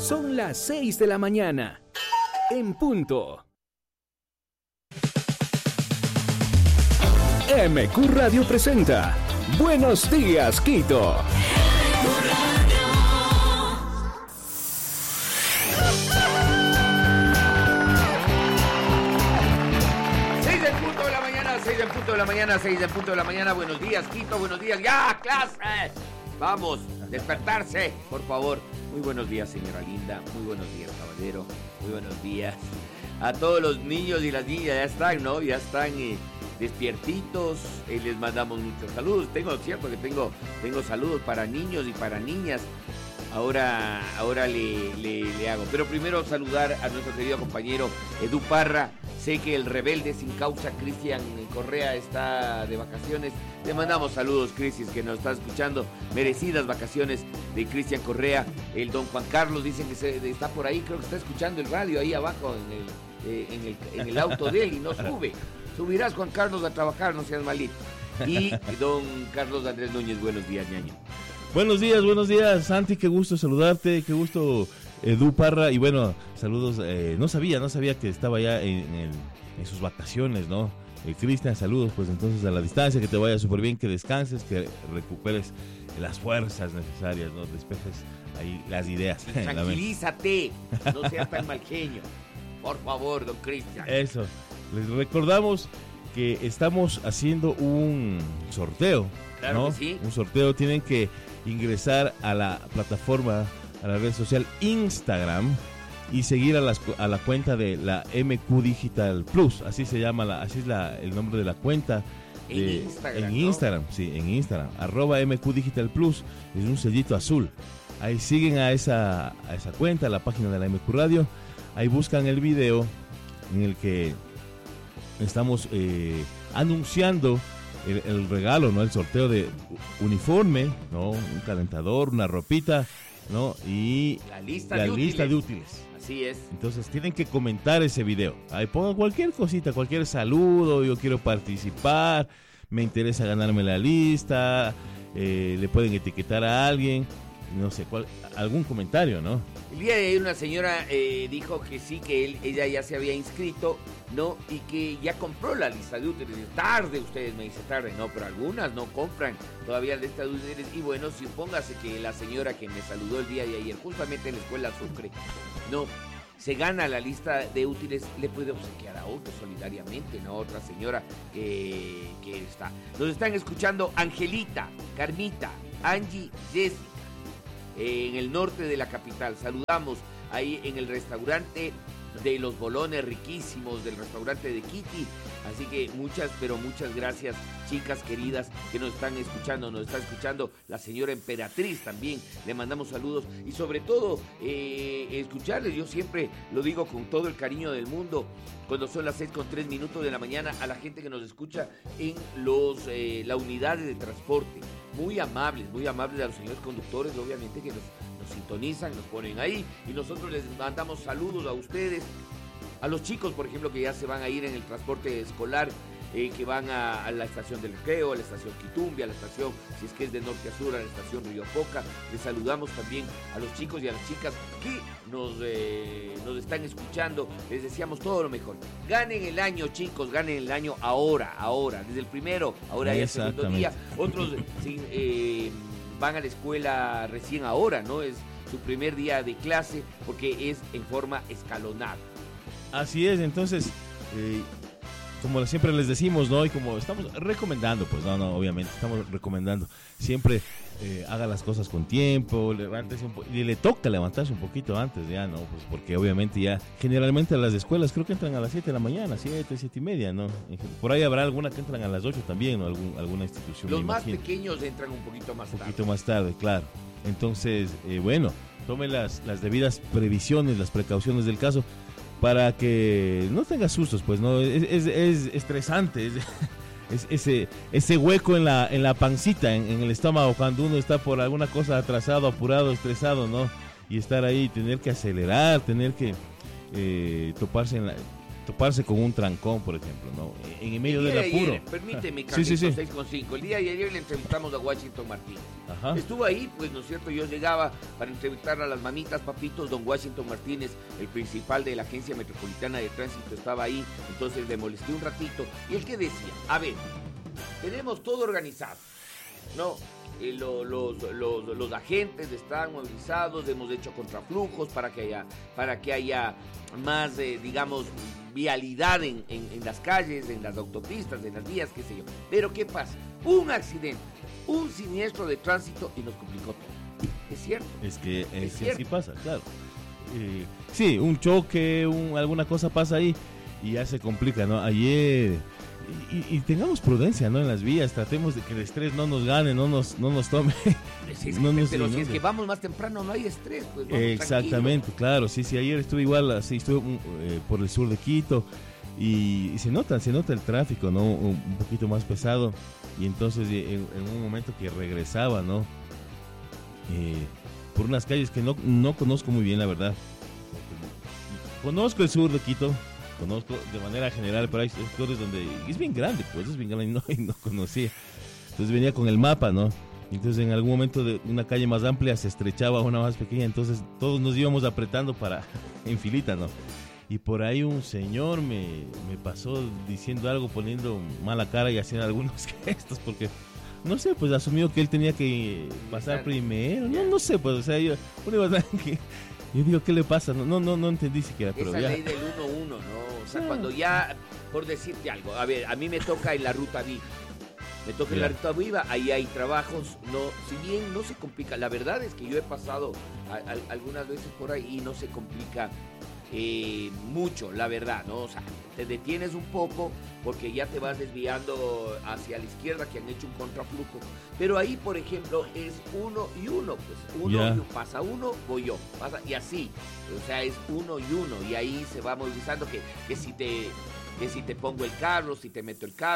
Son las 6 de la mañana. En punto. MQ Radio presenta Buenos Días, Quito. Seis en punto de la mañana. Buenos días, Quito, buenos días. ¡Ya, clase! Vamos, despertarse, por favor. Muy buenos días, señora linda. Muy buenos días, caballero. Muy buenos días. A todos los niños y las niñas ya están, ¿no? Ya están despiertitos. Les mandamos muchos saludos. Cierto que tengo saludos para niños y para niñas. Ahora le hago. Pero primero saludar a nuestro querido compañero Edu Parra. Sé que el rebelde sin causa, Cristian Correa, está de vacaciones. Le mandamos saludos, Crisis, que nos está escuchando. Merecidas vacaciones de Cristian Correa. El don Juan Carlos dice que está por ahí, creo que está escuchando el radio ahí abajo en el auto de él y no sube. Subirás, Juan Carlos, a trabajar, no seas malito. Y don Carlos Andrés Núñez, buenos días, ñaño. Buenos días, Santi, qué gusto saludarte, qué gusto, Edu Parra, y bueno, saludos, no sabía que estaba ya en sus vacaciones, ¿no? Cristian, saludos, pues entonces a la distancia, que te vaya súper bien, que descanses, que recuperes las fuerzas necesarias, ¿no? Despejes ahí las ideas. Tranquilízate, no seas tan mal genio, por favor, don Cristian. Eso, les recordamos que estamos haciendo un sorteo, claro, ¿no? Que sí. Un sorteo, tienen que ingresar a la plataforma, a la red social Instagram y seguir a la cuenta de la MQ Digital Plus, así se llama, el nombre de la cuenta. En Instagram, sí, en Instagram, @MQ Digital Plus, es un sellito azul. Ahí siguen a esa cuenta, a la página de la MQ Radio, ahí buscan el video en el que estamos anunciando el regalo, ¿no? El sorteo de uniforme, ¿no? Un calentador, una ropita, ¿no? Y la lista de útiles. Así es. Entonces tienen que comentar ese video. Ahí pongan cualquier cosita, cualquier saludo, yo quiero participar, me interesa ganarme la lista, le pueden etiquetar a alguien, no sé, algún comentario, ¿no? El día de ayer una señora dijo que sí, que ella ya se había inscrito, ¿no? Y que ya compró la lista de útiles. Tarde, ustedes me dicen tarde, no, pero algunas no compran todavía la lista de útiles. Y bueno, supóngase que la señora que me saludó el día de ayer, justamente en la escuela Sucre, no, se gana la lista de útiles, le puede obsequiar a otro solidariamente, ¿no? Otra señora que está. Nos están escuchando Angelita, Carmita, Angie, Jessica, en el norte de la capital. Saludamos ahí en el restaurante de los bolones riquísimos del restaurante de Kitty. Así que muchas gracias, chicas queridas que nos están escuchando. Nos está escuchando la señora Emperatriz también. Le mandamos saludos y sobre todo escucharles. Yo siempre lo digo con todo el cariño del mundo, cuando son las 6:03 de la mañana, a la gente que nos escucha en la unidad de transporte. Muy amables a los señores conductores, obviamente, que nos sintonizan, nos ponen ahí, y nosotros les mandamos saludos a ustedes, a los chicos, por ejemplo, que ya se van a ir en el transporte escolar, que van a la estación del Recreo, a la estación Quitumbe, a la estación, si es que es de norte a sur, a la estación Río Poca. Les saludamos también a los chicos y a las chicas que nos están escuchando. Les deseamos todo lo mejor. Ganen el año, chicos, ganen el año ahora, desde el primero, ahora ya es el segundo día. Otros van a la escuela recién ahora, ¿no? Es su primer día de clase porque es en forma escalonada. Así es, entonces, como siempre les decimos, ¿no? Y como estamos recomendando, pues no, obviamente, estamos recomendando, siempre haga las cosas con tiempo, levántese y le toca levantarse un poquito antes ya, ¿no? Pues porque obviamente ya, generalmente las escuelas creo que entran a las 7 de la mañana, 7:30, ¿no? Por ahí habrá alguna que entran a las 8 también, ¿no? Alguna institución. Los más pequeños entran un poquito más tarde. Un poquito más tarde, claro. Entonces, bueno, tome las debidas previsiones, las precauciones del caso, para que no tenga sustos, pues, ¿no? Es estresante, ese hueco en la pancita, en el estómago, cuando uno está por alguna cosa atrasado, apurado, estresado, ¿no? Y estar ahí, tener que acelerar, tener que toparse con un trancón, por ejemplo, ¿no? En el medio del apuro. Permíteme, Sí, Carlitos, sí, sí. 6:5. El día de ayer le entrevistamos a Washington Martínez. Ajá. Estuvo ahí, pues, ¿no es cierto? Yo llegaba para entrevistar a las mamitas, papitos. Don Washington Martínez, el principal de la Agencia Metropolitana de Tránsito, estaba ahí. Entonces le molesté un ratito. Y él que decía, a ver, tenemos todo organizado, ¿no? Los agentes están movilizados, hemos hecho contraflujos para que haya más, digamos, vialidad en las calles, en las autopistas, en las vías, qué sé yo. Pero ¿qué pasa? Un accidente, un siniestro de tránsito y nos complicó todo. Es cierto. Es que cierto. así pasa, claro. Sí, un choque, alguna cosa pasa ahí y ya se complica, ¿no? Ayer... Y tengamos prudencia, ¿no? En las vías, tratemos de que el estrés no nos gane, no nos tome. Si es que vamos más temprano no hay estrés, pues vamos exactamente, tranquilo. claro, sí, ayer estuve igual, así estuve por el sur de Quito y se nota el tráfico, ¿no? Un poquito más pesado y entonces en un momento que regresaba, ¿no? Por unas calles que no conozco muy bien, la verdad. Conozco el sur de Quito. Conozco de manera general, pero hay sectores donde es bien grande, pues es bien grande y no conocía. Entonces venía con el mapa, ¿no? Entonces en algún momento de una calle más amplia se estrechaba a una más pequeña, entonces todos nos íbamos apretando en filita, ¿no? Y por ahí un señor me pasó diciendo algo, poniendo mala cara y haciendo algunos gestos, porque no sé, pues asumió que él tenía que pasar primero, no sé, pues, o sea, yo digo, ¿qué le pasa? No entendí siquiera, pero esa ya. ley del 1-1, ¿no? O sea, cuando ya, por decirte algo, a ver, a mí me toca en la Ruta Viva. En la Ruta Viva, ahí hay trabajos, no, si bien no se complica, la verdad es que yo he pasado algunas veces por ahí y no se complica mucho, la verdad, ¿no? O sea, te detienes un poco porque ya te vas desviando hacia la izquierda, que han hecho un contraflujo. Pero ahí, por ejemplo, es 1 y 1, pues pasa uno, voy yo, pasa, y así. O sea, es 1 y 1, y ahí se va movilizando que si te pongo el carro, si te meto el carro.